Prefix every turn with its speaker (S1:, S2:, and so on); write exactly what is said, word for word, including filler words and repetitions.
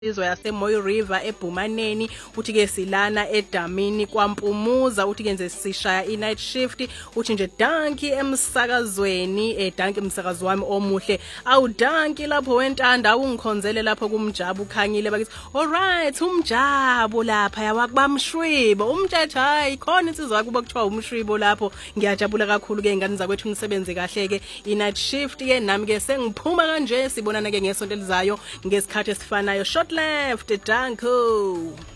S1: izwe yaseMoyo River eBhumaneni uthi ke silana eDamini kwaMpumuza uthi kenze sishaya i-night shift uthi nje danki emsakazweni eh danki emsakazo wami omuhle awu danki lapho wentanda ungikhonzele lapho kumjabu ukhanyile bakithi alright umjabu lapha yawakubamshwibo umthetho hayi khona insizwa yakho bakuthiwa umshwibo lapho ngiyajabula kakhulu ke ingane zakwethu nisebenze kahle ke i-night shift ke nami ke sengiphuma kanje sibonana ke ngesonto elizayo ngesikhathi esifanayo short left danko.